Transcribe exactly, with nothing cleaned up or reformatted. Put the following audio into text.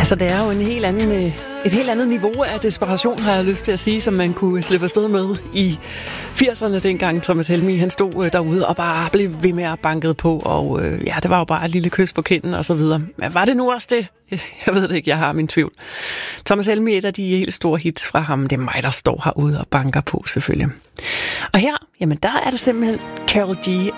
Altså, det er jo en helt anden, et helt andet niveau af desperation, har jeg lyst til at sige, som man kunne slippe afsted med i firserne, dengang Thomas Helmig, han stod derude og bare blev ved med at banke på, og øh, ja, det var jo bare et lille kys på kinden og så videre. Men var det nu også det? Jeg ved det ikke, jeg har min tvivl. Thomas Helmig, et af de helt store hits fra ham, det er mig, der står herude og banker på, selvfølgelig. Og her, jamen der er det simpelthen Karol G